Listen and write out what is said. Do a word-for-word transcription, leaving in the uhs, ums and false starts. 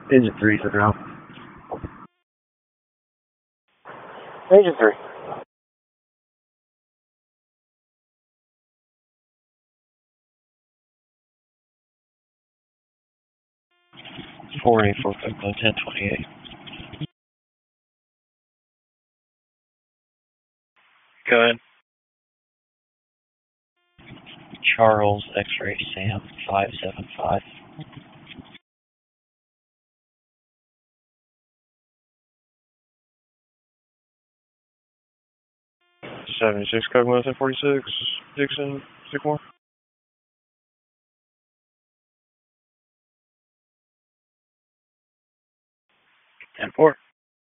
Engine three, sit around. Engine three. four eight four five ten twenty-eight. Go ahead. Charles X-Ray Sam five seven five. seventy-six Cogmos forty-six, Dixon, Sycamore. ten four.